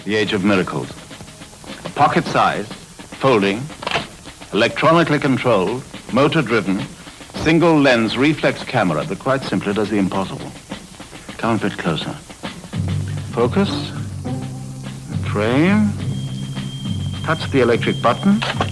the age of miracles. Pocket-sized, folding, electronically controlled, motor-driven, single-lens reflex camera that quite simply does the impossible. Come a bit closer. Focus. Frame. Touch the electric button.